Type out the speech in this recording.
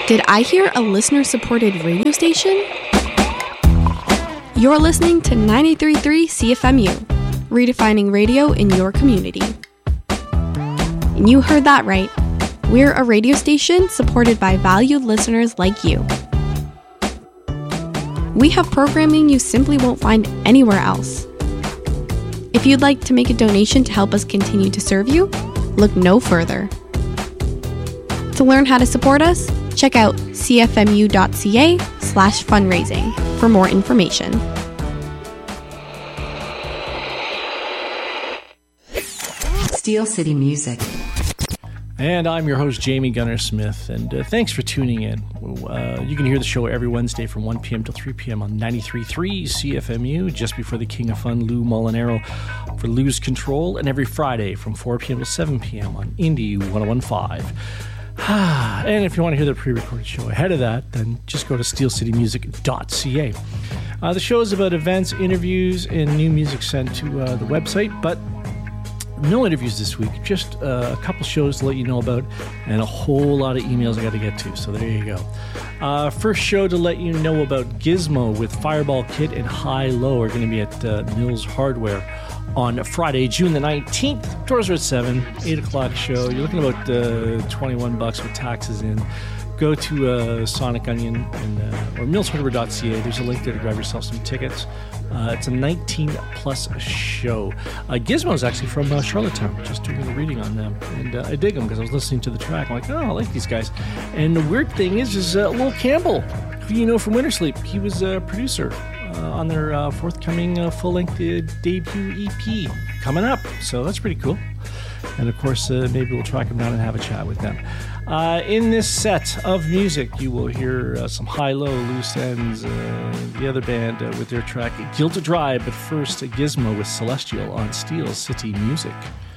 Did I hear a listener-supported radio station? You're listening to 93.3 CFMU, redefining radio in your community. And you heard that right. We're a radio station supported by valued listeners like you. We have programming you simply won't find anywhere else. If you'd like to make a donation to help us continue to serve you, look no further. To learn how to support us, check out cfmu.ca/fundraising for more information. Steel City Music. And I'm your host, Jamie Gunner Smith, and thanks for tuning in. You can hear the show every Wednesday from 1 p.m. till 3 p.m. on 93.3 CFMU, just before the King of Fun, Lou Molinaro, for Lose Control, and every Friday from 4 p.m. to 7 p.m. on Indie 101.5. And if you want to hear the pre-recorded show ahead of that, then just go to steelcitymusic.ca. The show is about events, interviews, and new music sent to the website, but no interviews this week, just a couple shows to let you know about, and a whole lot of emails I got to get to, so there you go. First show to let you know about Gizmo with Fireball Kid and High Low are going to be at Mills Hardware on Friday, June the 19th. Doors are at 7, 8 o'clock show. You're looking about $21 with taxes in. Go to Sonic Onion or millshardware.ca. There's a link there to grab yourself some tickets. It's a 19-plus show. Gizmo is actually from Charlottetown, just doing a reading on them. And I dig them because I was listening to the track. I'm like, oh, I like these guys. And the weird thing is Lil Campbell, who you know from Winter Sleep, he was a producer on their forthcoming full-length debut EP coming up. So that's pretty cool. And of course, maybe we'll track them down and have a chat with them. In this set of music, you will hear some high-low, loose ends, the other band with their track Guilt to Drive, but first Gizmo with Celestial on Steel City Music.